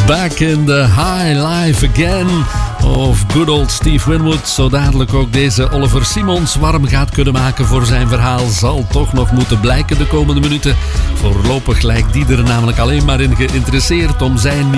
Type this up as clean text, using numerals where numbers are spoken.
Back in the High Life Again of good old Steve Winwood. Zo dadelijk ook deze Oliver Simons warm gaat kunnen maken voor zijn verhaal zal toch nog moeten blijken de komende minuten. Voorlopig lijkt die er namelijk alleen maar in geïnteresseerd om zijn